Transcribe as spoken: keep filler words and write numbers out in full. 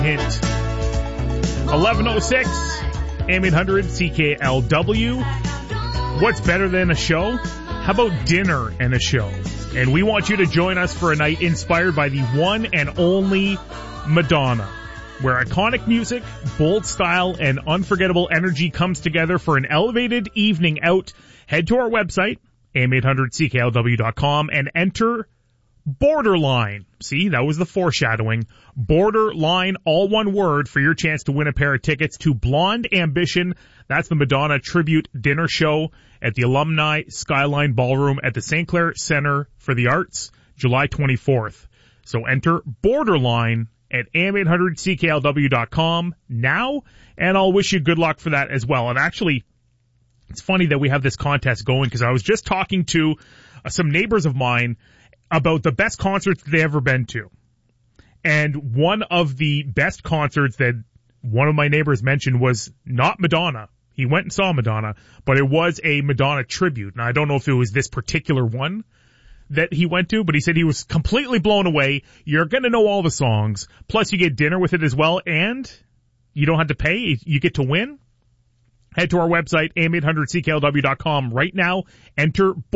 Hint. eleven oh six, A M eight hundred C K L W. What's better than a show? How about dinner and a show? And we want you to join us for a night inspired by the one and only Madonna, where iconic music, bold style, and unforgettable energy comes together for an elevated evening out. Head to our website, A M eight hundred C K L W dot com, and enter Borderline. See, that was the foreshadowing. Borderline, all one word, for your chance to win a pair of tickets to Blonde Ambition. That's the Madonna tribute dinner show at the Alumni Skyline Ballroom at the Saint Clair Center for the Arts, July twenty-fourth. So enter Borderline at A M eight hundred C K L W dot com now, and I'll wish you good luck for that as well. And actually, it's funny that we have this contest going, because I was just talking to uh, some neighbors of mine about the best concerts they've ever been to. And one of the best concerts that one of my neighbors mentioned was not Madonna. He went and saw Madonna, but it was a Madonna tribute. And I don't know if it was this particular one that he went to, but he said he was completely blown away. You're going to know all the songs. Plus you get dinner with it as well, and you don't have to pay. You get to win. Head to our website, A M eight hundred C K L W dot com right now. Enter